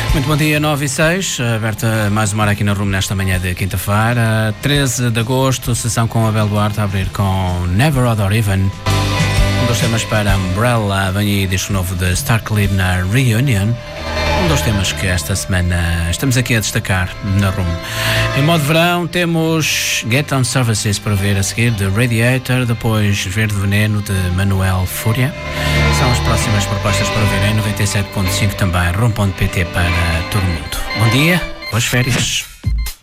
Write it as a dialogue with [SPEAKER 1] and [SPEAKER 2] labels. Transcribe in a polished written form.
[SPEAKER 1] Muito bom dia, 9 e 6, aberta mais uma hora aqui na Rumo nesta manhã de quinta-feira, 13 de agosto, sessão com Abel Duarte a abrir com Never Odd or Even, um dos temas para Umbrella, vem aí disco novo de Starkly na Reunion, um dos temas que esta semana estamos aqui a destacar na Rumo. Em modo verão temos Get On Services para ver a seguir de Radiator, depois Verde Veneno de Manuel Fúria. São as próximas propostas para ver em 97.5 também, Rumo.pt para todo mundo. Bom dia, boas férias.